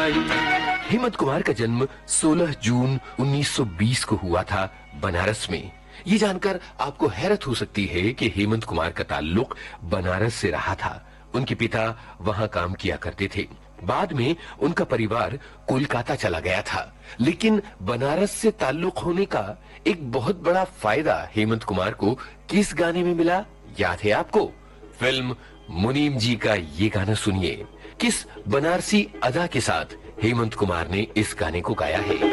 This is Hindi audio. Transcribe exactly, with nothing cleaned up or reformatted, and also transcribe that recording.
आई। हेमंत कुमार का जन्म सोलह जून उन्नीस सौ बीस को हुआ था बनारस में। ये जानकर आपको हैरत हो सकती है कि हेमंत कुमार का ताल्लुक बनारस से रहा था। उनके पिता वहां काम किया करते थे। बाद में उनका परिवार कोलकाता चला गया था, लेकिन बनारस से ताल्लुक होने का एक बहुत बड़ा फायदा हेमंत कुमार को किस गाने में मिला, याद है आपको? फिल्म मुनीम जी का ये गाना सुनिए। किस बनारसी अदा के साथ हेमंत कुमार ने इस गाने को गाया है।